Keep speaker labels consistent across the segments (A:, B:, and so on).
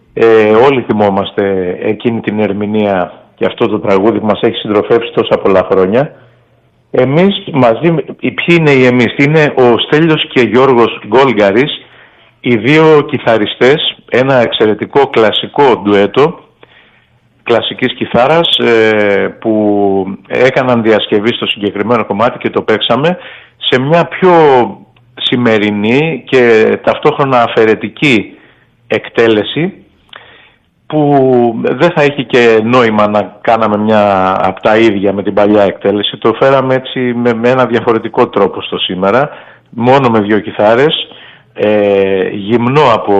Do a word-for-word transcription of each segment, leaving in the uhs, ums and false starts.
A: Ε, όλοι θυμόμαστε εκείνη την ερμηνεία και αυτό το τραγούδι που μας έχει συντροφεύσει τόσα πολλά χρόνια. Εμείς μαζί, ποιοι είναι οι εμείς? Είναι ο Στέλιος και Γιώργος Γκόλγαρης, οι δύο κιθαριστές, ένα εξαιρετικό κλασικό ντουέτο κλασικής κιθάρας ε, που έκαναν διασκευή στο συγκεκριμένο κομμάτι και το παίξαμε σε μια πιο σημερινή και ταυτόχρονα αφαιρετική εκτέλεση, που δεν θα έχει και νόημα να κάναμε μια από τα ίδια με την παλιά εκτέλεση. Το φέραμε έτσι με, με ένα διαφορετικό τρόπο στο σήμερα, μόνο με δύο κιθάρες, ε, γυμνό από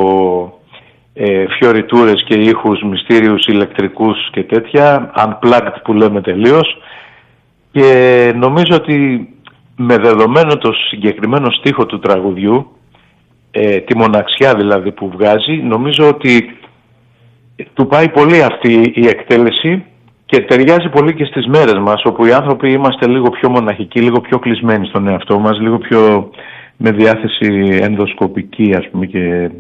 A: ε, φιωριτούρες και ήχους μυστήριους ηλεκτρικούς και τέτοια, unplugged που λέμε τελείως, και νομίζω ότι με δεδομένο το συγκεκριμένο στίχο του τραγουδιού, ε, τη μοναξιά δηλαδή που βγάζει, νομίζω ότι του πάει πολύ αυτή η εκτέλεση και ταιριάζει πολύ και στις μέρες μας, όπου οι άνθρωποι είμαστε λίγο πιο μοναχικοί, λίγο πιο κλεισμένοι στον εαυτό μας, λίγο πιο με διάθεση ενδοσκοπική, ας πούμε, και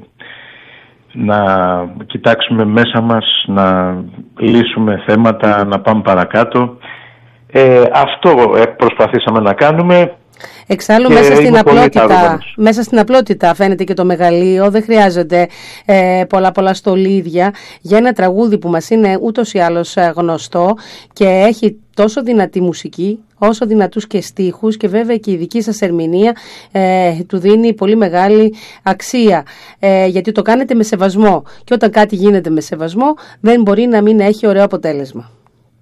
A: να κοιτάξουμε μέσα μας, να λύσουμε θέματα, να πάμε παρακάτω. Ε, αυτό προσπαθήσαμε να κάνουμε.
B: Εξάλλου μέσα στην, απλότητα, μέσα στην απλότητα φαίνεται και το μεγαλείο, δεν χρειάζεται ε, πολλά πολλά στολίδια για ένα τραγούδι που μας είναι ούτως ή άλλως γνωστό και έχει τόσο δυνατή μουσική όσο δυνατούς και στίχους, και βέβαια και η δική σας ερμηνεία ε, του δίνει πολύ μεγάλη αξία, ε, γιατί το κάνετε με σεβασμό, και όταν κάτι γίνεται με σεβασμό δεν μπορεί να μην έχει ωραίο αποτέλεσμα.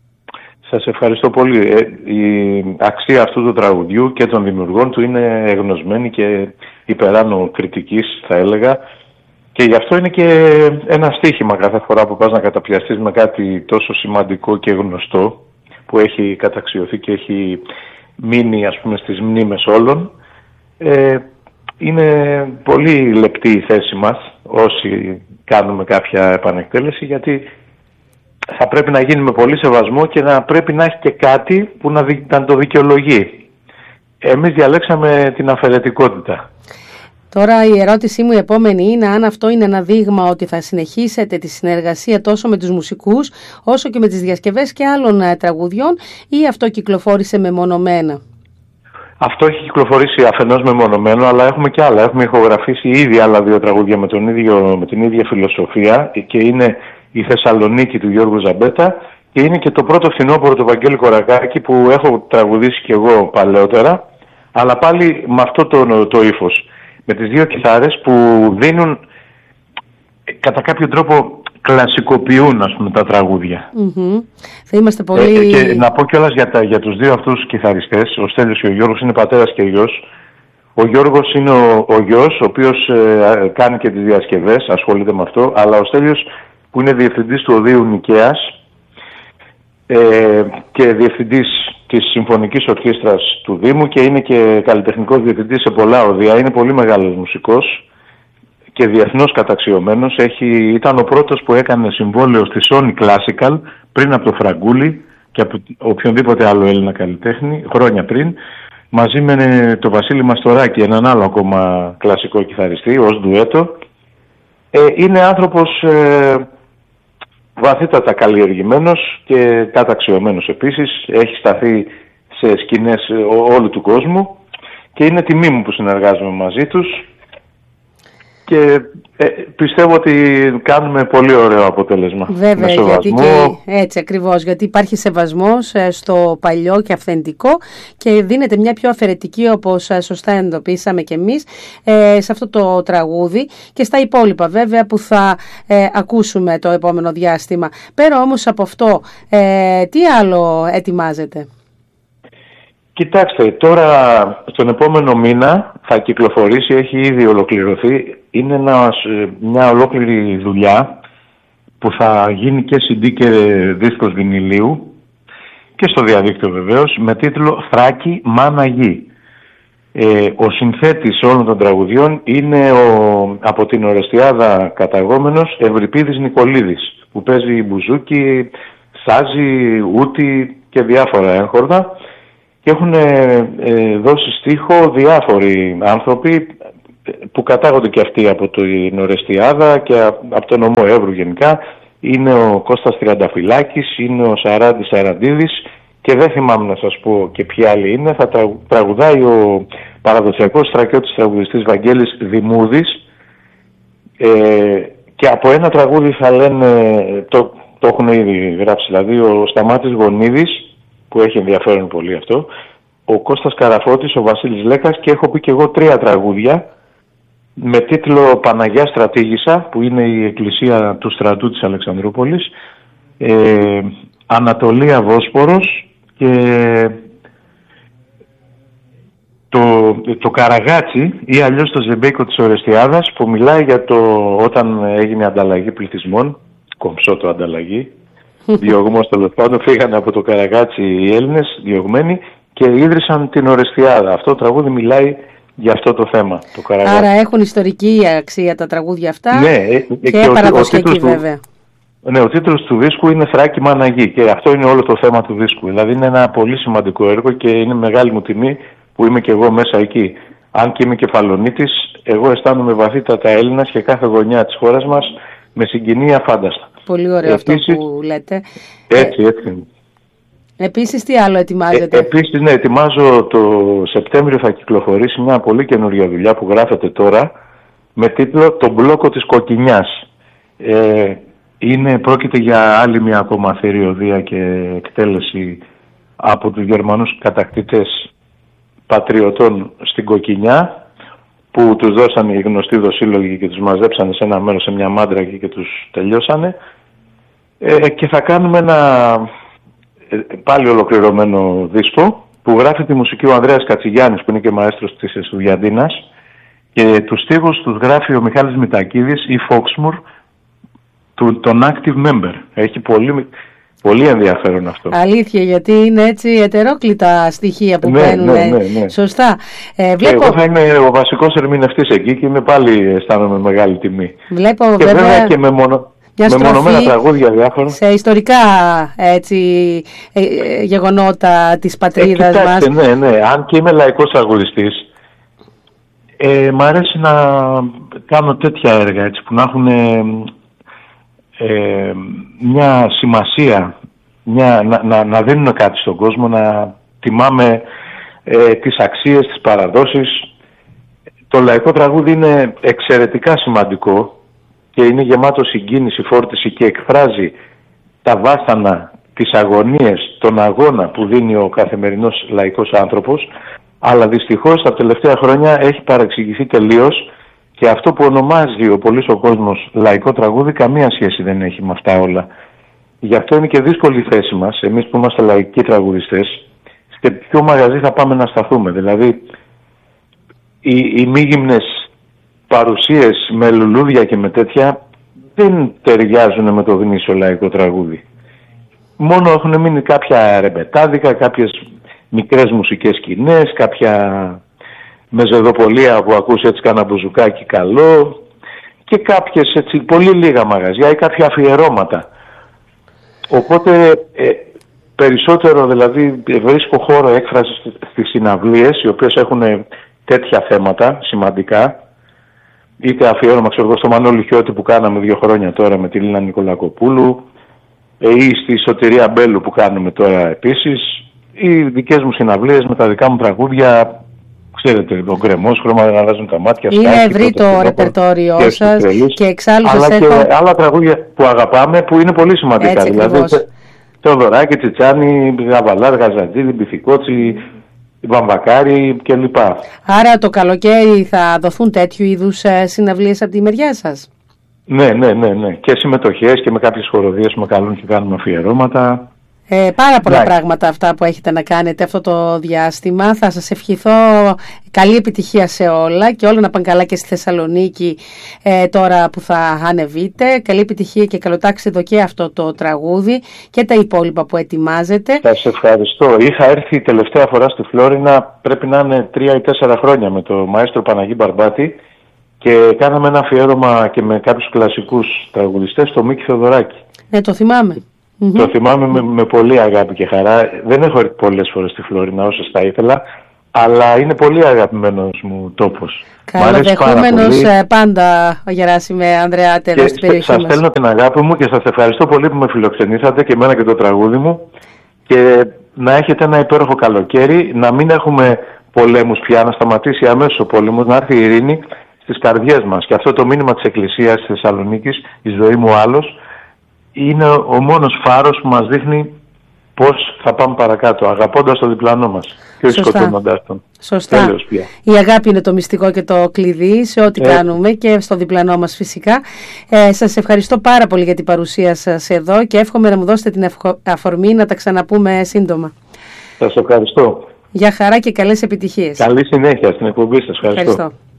A: Σας ευχαριστώ πολύ. Ε, η αξία αυτού του τραγουδιού και των δημιουργών του είναι εγνωσμένη και υπεράνω κριτικής, θα έλεγα, και γι' αυτό είναι και ένα στοίχημα κάθε φορά που πας να καταπιαστείς με κάτι τόσο σημαντικό και γνωστό που έχει καταξιωθεί και έχει μείνει, ας πούμε, στις μνήμες όλων. Ε, είναι πολύ λεπτή η θέση μας όσοι κάνουμε κάποια επανεκτέλεση, γιατί θα πρέπει να γίνει με πολύ σεβασμό και να πρέπει να έχει και κάτι που να, δι... να το δικαιολογεί. Εμείς διαλέξαμε την αφαιρετικότητα.
B: Τώρα η ερώτησή μου η επόμενη είναι αν αυτό είναι ένα δείγμα ότι θα συνεχίσετε τη συνεργασία τόσο με τους μουσικούς όσο και με τις διασκευές και άλλων τραγουδιών, ή αυτό κυκλοφόρησε μεμονωμένα?
A: Αυτό έχει κυκλοφορήσει αφενός μεμονωμένο, αλλά έχουμε και άλλα. Έχουμε ηχογραφήσει ήδη άλλα δύο τραγούδια με, τον ίδιο, με την ίδια φιλοσοφία, και είναι η Θεσσαλονίκη του Γιώργου Ζαμπέτα και είναι και το πρώτο φθινόπωρο του Βαγγέλη Κορακάκη που έχω τραγουδήσει κι εγώ παλαιότερα, αλλά πάλι με αυτό το, το ύφος. Με τις δύο κιθάρες που δίνουν, κατά κάποιο τρόπο κλασικοποιούν, ας πούμε, τα τραγούδια.
B: Mm-hmm. Θα είμαστε πολύ...
A: Ε, και να πω κιόλας για, τα, για τους δύο αυτούς κιθαριστές, ο Στέλιος και ο Γιώργος, είναι πατέρας και γιος. Ο Γιώργος είναι ο, ο γιος, ο οποίος ε, κάνει και τις διασκευές, ασχολείται με αυτό, αλλά ο Στέλιος, που είναι διευθυντής του Οδείου Νικαίας ε, και διευθυντής της Συμφωνικής Ορχήστρας του Δήμου, και είναι και καλλιτεχνικός διευθυντής σε πολλά οδεία, είναι πολύ μεγάλος μουσικός και διεθνώς καταξιωμένος. Έχει, ήταν ο πρώτος που έκανε συμβόλαιο στη Sony Classical πριν από το Φραγκούλη και από οποιονδήποτε άλλο Έλληνα καλλιτέχνη, χρόνια πριν, μαζί με τον Βασίλη Μαστοράκη, έναν άλλο ακόμα κλασικό κιθαριστή, ως ντουέτο. Ε, είναι άνθρωπος ε, βαθύτατα καλλιεργημένος και καταξιωμένος επίσης. Έχει σταθεί σε σκηνές όλου του κόσμου και είναι τιμή μου που συνεργάζομαι μαζί τους, και ε, πιστεύω ότι κάνουμε πολύ ωραίο αποτέλεσμα.
B: Βέβαια, γιατί και έτσι ακριβώς, γιατί υπάρχει σεβασμός στο παλιό και αυθεντικό και δίνεται μια πιο αφαιρετική, όπως σωστά εντοπίσαμε και εμείς, σε αυτό το τραγούδι και στα υπόλοιπα βέβαια που θα ε, ακούσουμε το επόμενο διάστημα. Πέρα όμως από αυτό, ε, τι άλλο ετοιμάζετε?
A: Κοιτάξτε, τώρα στον επόμενο μήνα θα κυκλοφορήσει, έχει ήδη ολοκληρωθεί, είναι ένας, μια ολόκληρη δουλειά που θα γίνει και σι ντι και δίσκος βινιλίου και στο διαδίκτυο βεβαίως, με τίτλο «Θράκη Μάνα Γη». Ε, ο συνθέτης όλων των τραγουδιών είναι ο, από την Ορεστιάδα καταγόμενος Ευρυπίδης Νικολίδης, που παίζει μπουζούκι, σάζι, ούτι και διάφορα έγχορδα. Και έχουν ε, δώσει στίχο διάφοροι άνθρωποι, που κατάγονται και αυτοί από την Ορεστιάδα και από τον νομό Εύρου γενικά. Είναι ο Κώστας Τριανταφυλάκης, είναι ο Σαράντης Σαραντίδης και δεν θυμάμαι να σας πω και ποιοι άλλοι είναι. Θα τραγουδάει ο παραδοσιακός στρακιώτης τραγουδιστής Βαγγέλης Δημούδης ε, και από ένα τραγούδι θα λένε, το, το έχουν ήδη γράψει δηλαδή, ο Σταμάτης Γονίδης, που έχει ενδιαφέρον πολύ αυτό, ο Κώστας Καραφώτης, ο Βασίλης Λέκας και έχω πει και εγώ τρία τραγούδια με τίτλο Παναγιά Στρατήγισσα, που είναι η εκκλησία του στρατού της Αλεξανδρούπολης, ε, Ανατολία Βόσπορος και το, το Καραγάτσι ή αλλιώς το Ζεμπέικο της Ορεστιάδας, που μιλάει για το όταν έγινε ανταλλαγή πληθυσμών, κομψό το ανταλλαγή, διωγμός τέλος πάντων, φύγανε από το Καραγάτσι οι Έλληνες διωγμένοι και ίδρυσαν την Ορεστιάδα. Αυτό το τραγούδι μιλάει για αυτό το θέμα, το Καραγάτσι.
B: Άρα έχουν ιστορική αξία τα τραγούδια αυτά,
A: ναι,
B: και,
A: και
B: παραδοσιακή βέβαια.
A: Του, ναι, ο τίτλος του δίσκου είναι Θράκη Μάνα Γη και αυτό είναι όλο το θέμα του δίσκου. Δηλαδή είναι ένα πολύ σημαντικό έργο και είναι μεγάλη μου τιμή που είμαι και εγώ μέσα εκεί. Αν και είμαι κεφαλονίτης, εγώ αισθάνομαι βαθύτατα Έλληνας και κάθε γωνιά της χώρας μας με συγκινεί αφάνταστα.
B: Πολύ ωραίο Επίσης, αυτό που λέτε.
A: Έτσι, έτσι.
B: Επίσης, τι άλλο ετοιμάζετε?
A: Ε, επίσης, ναι, ετοιμάζω το Σεπτέμβριο θα κυκλοφορήσει μια πολύ καινούργια δουλειά που γράφεται τώρα με τίτλο «Το μπλόκο της Κοκκινιάς». Ε, είναι, πρόκειται για άλλη μια ακόμα θηριωδία και εκτέλεση από τους Γερμανούς κατακτήτες πατριωτών στην Κοκκινιά, που τους δώσαν οι γνωστοί δοσύλλογοι και τους μαζέψανε σε ένα μέρος, σε μια μάντρα και τους τελειώσανε. Ε, και θα κάνουμε ένα πάλι ολοκληρωμένο δίσκο που γράφει τη μουσική ο Ανδρέας Κατσιγιάννης, που είναι και μαέστρος της Εστουδιαντίνας, και τους στίχους τους γράφει ο Μιχάλης Μητακίδης ή Φόξμουρ, τον active member. Έχει πολύ, πολύ ενδιαφέρον αυτό.
B: Αλήθεια, γιατί είναι έτσι ετερόκλητα στοιχεία που
A: ναι,
B: παίρνουν.
A: Ναι, ναι, ναι.
B: Σωστά. Ε, βλέπω...
A: Εγώ θα είμαι ο βασικός ερμηνευτής εκεί και είμαι πάλι, αισθάνομαι μεγάλη τιμή.
B: Βλέπω
A: και
B: βέβαια,
A: βέβαια και με μόνο... με μονομένα τραγούδια διάφορα.
B: Σε ιστορικά έτσι, ε, ε, γεγονότα της πατρίδας
A: ε,
B: μας.
A: Ναι, ναι. Αν και είμαι λαϊκός τραγουδιστής, ε, μ' αρέσει να κάνω τέτοια έργα έτσι, που να έχουν ε, ε, μια σημασία, μια, να, να, να δίνουν κάτι στον κόσμο, να τιμάμε ε, τις αξίες, τις παραδόσεις. Το λαϊκό τραγούδι είναι εξαιρετικά σημαντικό και είναι γεμάτο συγκίνηση, φόρτιση και εκφράζει τα βάσανα, τις αγωνίες, τον αγώνα που δίνει ο καθημερινός λαϊκός άνθρωπος, αλλά δυστυχώς τα τελευταία χρόνια έχει παρεξηγηθεί τελείως και αυτό που ονομάζει ο πολύς ο κόσμος λαϊκό τραγούδι καμία σχέση δεν έχει με αυτά όλα. Γι' αυτό είναι και δύσκολη η θέση μας, εμείς που είμαστε λαϊκοί τραγουδιστές, σε ποιο μαγαζί θα πάμε να σταθούμε. Δηλαδή, οι, οι μη γυμνές παρουσίες με λουλούδια και με τέτοια δεν ταιριάζουν με το γνήσιο λαϊκό τραγούδι. Μόνο έχουν μείνει κάποια ρεμπετάδικα, κάποιες μικρές μουσικές σκηνές, κάποια μεζεδοπολία που ακούς έτσι κάνα μπουζουκάκι καλό και κάποιες έτσι πολύ λίγα μαγαζιά ή κάποια αφιερώματα. Οπότε ε, περισσότερο δηλαδή βρίσκω χώρο έκφρασης στις συναυλίες οι οποίες έχουν τέτοια θέματα σημαντικά, είτε αφιέρωμα ξέρω εγώ στο Μανώλη Χιώτη που κάναμε δύο χρόνια τώρα με τη Λίνα Νικολακοπούλου ή στη Σωτηρία Μπέλου που κάνουμε τώρα επίσης, ή δικές μου συναυλίες με τα δικά μου τραγούδια. Ξέρετε, ο γκρεμός, χρώμα δεν αλλάζουν τα μάτια.
B: Είναι ευρύ το ρεπερτόριό σας και εξάλλου
A: αλλά
B: σας
A: και
B: έχω...
A: άλλα τραγούδια που αγαπάμε που είναι πολύ σημαντικά.
B: Έτσι,
A: δηλαδή, Θεοδωράκη, Τσιτσάνη, Γαβαλάρ, Γαζαντζίδη, Μπιθικότσι, Βαμβακάρη κλπ.
B: Άρα το καλοκαίρι θα δοθούν τέτοιου είδους συναυλίες από τη μεριά σας?
A: Ναι, ναι, ναι, ναι. Και συμμετοχές και με κάποιες χοροδίες που με καλούν και κάνουμε αφιερώματα.
B: Ε, πάρα πολλά ναι. πράγματα αυτά που έχετε να κάνετε αυτό το διάστημα. Θα σας ευχηθώ καλή επιτυχία σε όλα και όλα να πάνε καλά και στη Θεσσαλονίκη ε, τώρα που θα ανεβείτε. Καλή επιτυχία και καλοτάξιδο και αυτό το τραγούδι και τα υπόλοιπα που ετοιμάζετε.
A: Θα σε ευχαριστώ. Είχα έρθει η τελευταία φορά στη Φλόρινα, πρέπει να είναι τρία ή τέσσερα χρόνια, με το μαέστρο Παναγί Μπαρμπάτη και κάναμε ένα αφιέρωμα και με κάποιους κλασικούς τραγουδιστές, το Μίκη Θεοδωράκη.
B: Ναι, το θυμάμαι. Mm-hmm.
A: Το θυμάμαι με, με πολύ αγάπη και χαρά. Δεν έχω έρθει πολλές φορές στη Φλόρινα όσες θα ήθελα, αλλά είναι πολύ αγαπημένος μου τόπος.
B: Καλοδεχούμενος πάντα ο Γεράσιμε Ανδρεάτερος στην περιοχή
A: σας
B: μας.
A: Σας στέλνω την αγάπη μου και σας ευχαριστώ πολύ που με φιλοξενήσατε και εμένα και το τραγούδι μου, και να έχετε ένα υπέροχο καλοκαίρι, να μην έχουμε πολέμους πια, να σταματήσει αμέσως ο πόλεμος, να έρθει η ειρήνη στις καρδιές μας. Και αυτό το μήνυμα της Εκκλησίας της Θεσσαλονίκης, η ζωή μου άλλος, είναι ο μόνος φάρος που μας δείχνει πώς θα πάμε παρακάτω, αγαπώντας το διπλανό μας και όχι σκοτώνοντας τον.
B: Σωστά. Η αγάπη είναι το μυστικό και το κλειδί σε ό,τι ε. κάνουμε και στο διπλανό μας φυσικά. Ε, σας ευχαριστώ πάρα πολύ για την παρουσία σας εδώ και εύχομαι να μου δώσετε την αφορμή να τα ξαναπούμε σύντομα.
A: Σας ευχαριστώ.
B: Γεια χαρά και καλές επιτυχίες.
A: Καλή συνέχεια στην εκπομπή σας. Ευχαριστώ. ευχαριστώ.